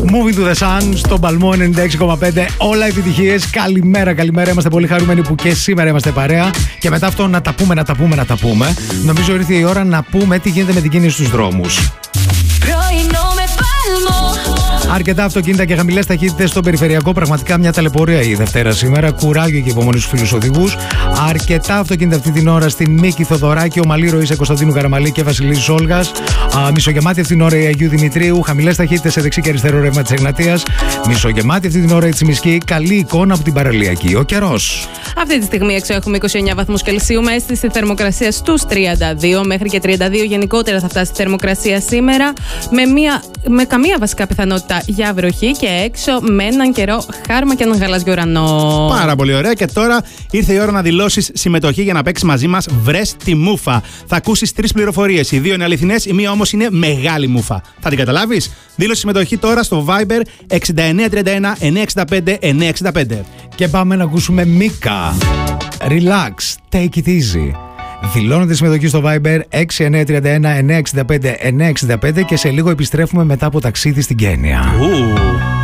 Moving to the Sun στον Παλμό 96,5. Όλα επιτυχίες. Καλημέρα, καλημέρα. Είμαστε πολύ χαρούμενοι που και σήμερα είμαστε παρέα. Και μετά αυτό να τα πούμε. Νομίζω ήρθε η ώρα να πούμε τι γίνεται με την κίνηση στους δρόμους. Αρκετά αυτοκίνητα και χαμηλές ταχύτητες στο περιφερειακό. Πραγματικά μια ταλαιπωρία η Δευτέρα σήμερα. Κουράγιο και υπομονή στους φίλους οδηγούς. Αρκετά αυτοκίνητα αυτή την ώρα στην Μίκη Θοδωράκη, Ομαλή Ροή σε Κωνσταντίνου Καραμαλή και Βασιλής Όλγας. Μισογεμάτη αυτή την ώρα η Αγίου Δημητρίου. Χαμηλές ταχύτητες σε δεξί και αριστερό ρεύμα της Εγνατίας. Μισογεμάτη αυτή την ώρα η Τσιμισκή. Καλή εικόνα από την παραλιακή. Ο καιρός. Αυτή τη στιγμή έξω έχουμε 29 βαθμούς Κελσίου με αίσθηση θερμοκρασία στους 32. Μέχρι και 32 γενικότερα θα φτάσει η θερμοκρασία σήμερα. Με καμία βασικά πιθανότητα για βροχή και έξω με έναν καιρό χάρμα και έναν γαλάζιο ουρανό. Πάρα πολύ ωραία. Και τώρα ήρθε η ώρα να δηλώσεις συμμετοχή για να παίξεις μαζί μας. Βρες τη μούφα. Θα ακούσεις 3 πληροφορίες. Οι 2 είναι αληθινές, η μία όμως είναι μεγάλη μούφα. Θα την καταλάβεις? Δήλωση συμμετοχή τώρα στο Viber 6931 965 965. Και πάμε να ακούσουμε Μίκα. Relax, take it easy. Δηλώνετε συμμετοχή στο Viber 6931 965 965 και σε λίγο επιστρέφουμε μετά από ταξίδι στην Κένια.